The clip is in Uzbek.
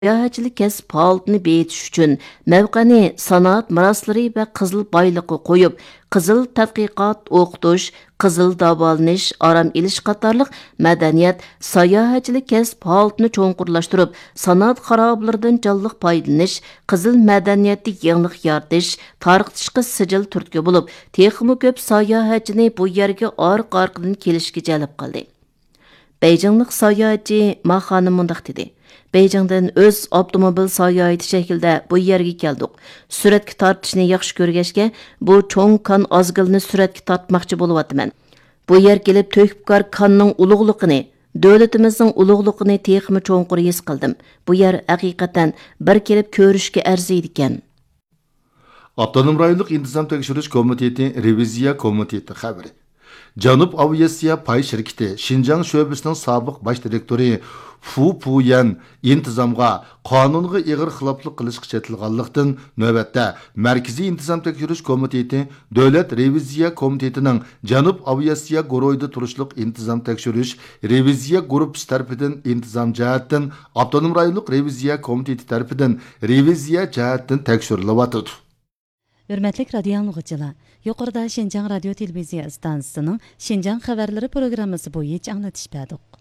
Sayohatchilik kasb faoliyatini beyitish uchun mavqani sanoat miroslari va qizil boyliqqa qo'yib, qizil tadqiqot, o'qitish, qizil davolanish, orom ilish qatorliq madaniyat, sayohatchilik kasb faoliyatini cho'nqurlashtirib, sanoat xaroblaridan jonliq foydalanish, qizil madaniyatni yangilik yaratish, tarqitishga sijil turtki bo'lib, texmi ko'p sayohatchini bu yerga orqa-orqadan kelishga jalb qildi. Beyjinglik sayohatchi Ma xonim mundaq dedi. Beyjingdan o'z avtomobil sayohati shaklida bu yerga keldik. Suratga tortishni yaxshi ko'rgachga, bu cho'ng kon ozgilni suratga tortmoqchi bo'lyapman. Bu yer kelib to'kibkor konning ulug'ligini, davlatimizning ulug'ligini texmi cho'nqur his qildim. Bu yer haqiqatan bir kelib ko'rishga arziydi ekan. Avtonom rayonluq intizom tekshirish komiteti reviziya komiteti xabari. Janub Aviasiya pay şirketi Şinjan şöbəsinin sabiq baş direktori Fu Puyan intizamga qonunga ig'ir xiloflik qilishga chetilganlikdan navbatda Markaziy intizom tekshirish komiteti Davlat reviziya komitetining Janub Aviasiya guruhida turishliq intizom tekshirish reviziya guruhi tarafidan intizom jihatdan avtonom rayonluq reviziya komiteti tarafidan reviziya jihatdan tekshirilyapti. Hürmetlik radyo anlıqçılar, yuqorida Şinjan radio televiziya stansiyasining Şinjan xabarlari programmasi bo'yicha anglatish berdik.